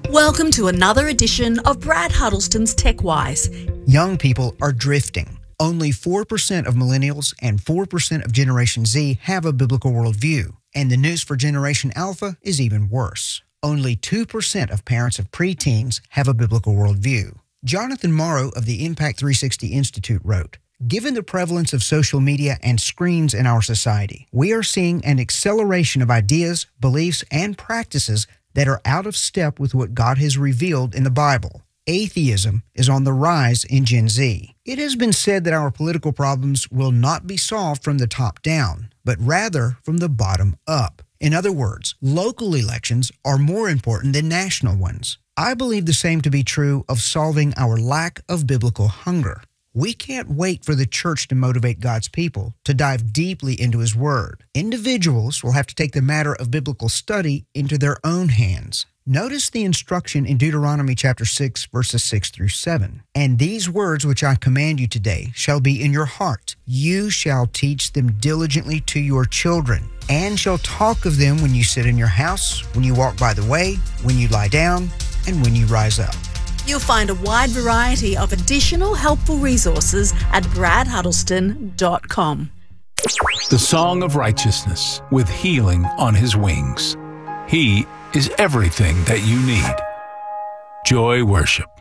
Welcome to another edition of Brad Huddleston's TechWise. Young people are drifting. Only 4% of millennials and 4% of Generation Z have a biblical worldview. And the news for Generation Alpha is even worse. Only 2% of parents of preteens have a biblical worldview. Jonathan Morrow of the Impact 360 Institute wrote, "Given the prevalence of social media and screens in our society, we are seeing an acceleration of ideas, beliefs, and practices that are out of step with what God has revealed in the Bible. Atheism is on the rise in Gen Z. It has been said that our political problems will not be solved from the top down, but rather from the bottom up. In other words, local elections are more important than national ones. I believe the same to be true of solving our lack of biblical hunger. We can't wait for the church to motivate God's people to dive deeply into His Word. Individuals will have to take the matter of biblical study into their own hands. Notice the instruction in Deuteronomy chapter 6, verses 6 through 7. And these words which I command you today shall be in your heart. You shall teach them diligently to your children, and shall talk of them when you sit in your house, when you walk by the way, when you lie down, and when you rise up." You'll find a wide variety of additional helpful resources at bradhuddleston.com. The Song of Righteousness with healing on His wings. He is everything that you need. Joy Worship.